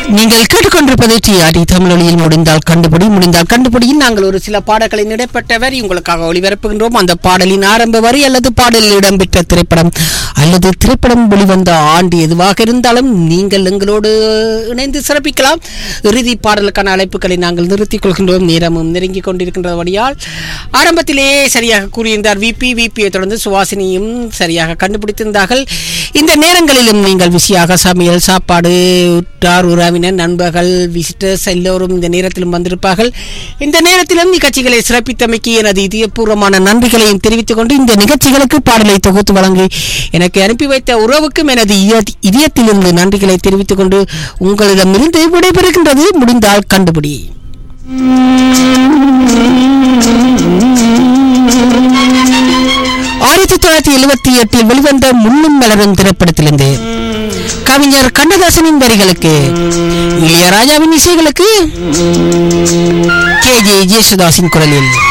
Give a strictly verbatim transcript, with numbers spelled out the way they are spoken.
நீங்கள் கேட்டுக்கொண்டிருப்பது டிஆர்டி தமிழொலியில் முடிந்தால் கண்டுபிடி முடிந்தால் கண்டுபிடியில் நாங்கள் ஒரு சில பாடல்களின் இடைப்பட்ட வரி உங்களுக்காக ஒளிபரப்புகின்றோம். அந்த பாடலின் ஆரம்ப வரி அல்லது பாடலில் இடம்பெற்ற திரைப்படம் அல்லது திரைப்படம் வெளிவந்த ஆண்டு எதுவாக இருந்தாலும் நீங்கள் எங்களோடு இணைந்து சிறப்பிக்கலாம். இறுதி பாடலுக்கான அழைப்புகளை நாங்கள் நிறுத்திக் கொள்கின்றோம். நேரமும் நெருங்கிக் கொண்டிருக்கின்றபடியால் ஆரம்பத்திலேயே சரியாக கூறியிருந்தார் விபி விபியை தொடர்ந்து சுவாசினியும் சரியாக கண்டுபிடித்திருந்தார்கள். இந்த நேரங்களிலும் நீங்கள் பிஸியாக சமையல் சாப்பாடு உற்றார் உறவினர் நண்பர்கள் விசிட்டர்ஸ் எல்லோரும் இந்த நேரத்திலும் வந்திருப்பார்கள். இந்த நேரத்திலும் நிகழ்ச்சிகளை சிறப்பித்தமைக்கு எனது இதயபூர்வமான நன்றிகளையும் தெரிவித்துக் கொண்டு இந்த நிகழ்ச்சிகளுக்கு பாடலை தொகுத்து வழங்கி எனக்கு அனுப்பி வைத்த உறவுக்கும் எனது இதயத்திலிருந்து நன்றிகளை தெரிவித்துக் கொண்டு உங்களிடமிருந்து விடைபெறுகின்றது முடிந்தால் கண்டுபிடி. ஆயிரத்தி தொள்ளாயிரத்தி எழுபத்தி எட்டில் வெளிவந்த முன்னும் மலரும் திரைப்படத்திலிருந்து கவிஞர் கண்ணதாசனின் வரிகளுக்கு இளையராஜாவின் இசைகளுக்கு கே ஜே ஜேசுதாஸின் குரலில்